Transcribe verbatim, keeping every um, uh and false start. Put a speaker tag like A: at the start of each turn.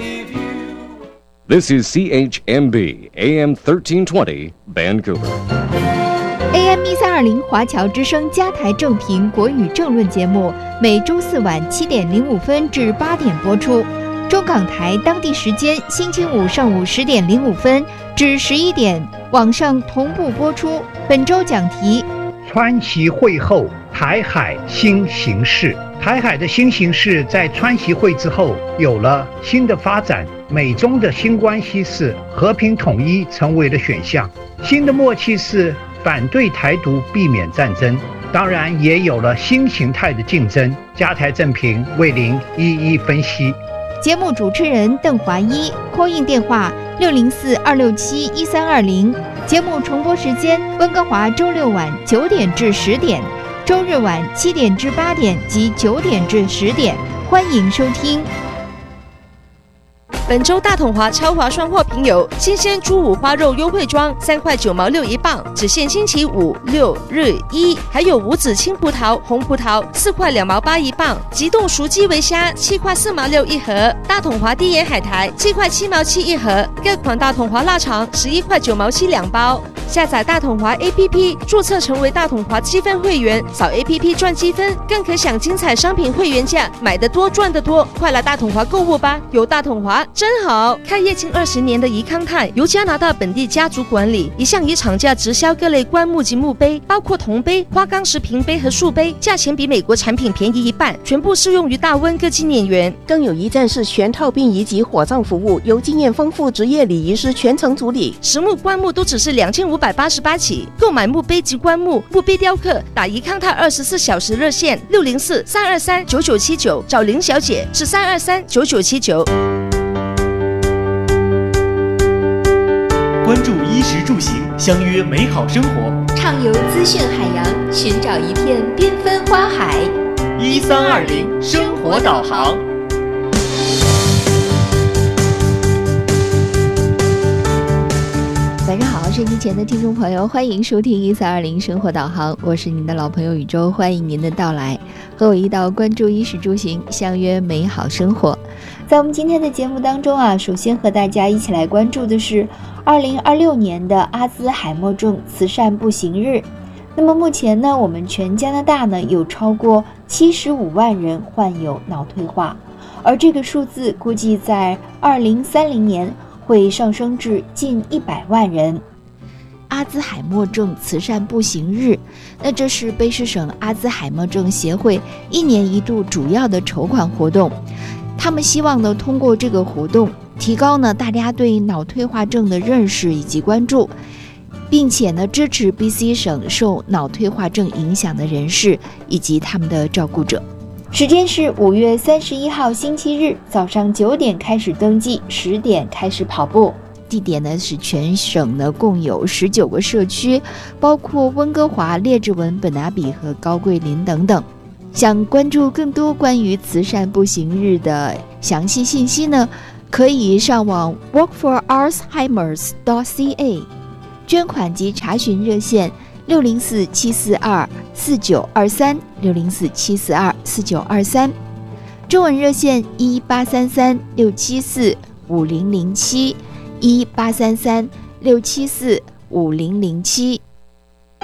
A: This is C H M B A M thirteen twenty Vancouver.
B: A M 一三二零华侨之声加台正评国语政论节目，每周四晚七点零五分至八点播出。中港台当地时间星期五上午十点零五分至十一点，网上同步播出。本周讲题：
C: 川习会后，台海新形势。台海的新形势在川习会之后有了新的发展，美中的新关系是和平统一成为了选项，新的默契是反对台独，避免战争。当然也有了新形态的竞争。加台正评为您一一分析。
B: 节目主持人邓华一 call in 电话六零四二六七一三二零。节目重播时间：温哥华周六晚九点至十点，周日晚七点至八点及九点至十点。欢迎收听。
D: 本周大统华超划算货品有新鲜猪五花肉优惠装三块九毛六一磅，只限星期五、六、日、一。还有无籽青葡萄、红葡萄四块两毛八一磅，急冻熟基围虾七块四毛六一盒，大统华低盐海苔七块七毛七一盒，各款大统华腊肠十一块九毛七两包。下载大统华 A P P， 注册成为大统华积分会员，扫 A P P 赚积分，更可享精彩商品会员价，买得多赚得多。快来大统华购物吧！有大统华真好。开业近二十年的宜康泰由加拿大本地家族管理，一向以厂价直销各类棺木及墓碑，包括铜杯、花岗石瓶杯和树杯，价钱比美国产品便宜一半，全部适用于大温各纪念园。
E: 更有一站式全套殡仪及火葬服务，由经验丰富职业礼仪师全程处理。
D: 实木棺木都只是两千五百八十八起，购买墓碑及棺木、墓碑雕刻，打宜康泰二十四小时热线六零四三二三九九七九，找林小姐是三二三九九七九。
F: 关注衣食住行，相约美好生活，
G: 畅游资讯海洋，寻找一片缤纷花海。
F: 一三二零生活导航。
B: 晚上好，收音机前的听众朋友，欢迎收听一三二零生活导航，我是您的老朋友宇宙，欢迎您的到来，和我一道关注衣食住行，相约美好生活。在我们今天的节目当中啊，首先和大家一起来关注的是二零二六年的阿兹海默症慈善步行日。那么目前呢，我们全加拿大呢有超过七十五万人患有脑退化，而这个数字估计在二零三零年会上升至近一百万人。阿兹海默症慈善步行日，那这是卑诗省阿兹海默症协会一年一度主要的筹款活动。他们希望呢，通过这个活动，提高呢大家对脑退化症的认识以及关注，并且呢支持 B C 省受脑退化症影响的人士以及他们的照顾者。时间是五月三十一号星期日早上九点开始登记，十点开始跑步。地点呢是全省呢共有十九个社区，包括温哥华、列治文、本拿比和高桂林等等。想关注更多关于慈善步行日的详细信息呢，可以上网 walk for alzheimers dot c a， 捐款及查询热线六零四七四二四九二三六零四七四二四九二三，中文热线一八三三六七四五零零七一八三三六七四五零零七。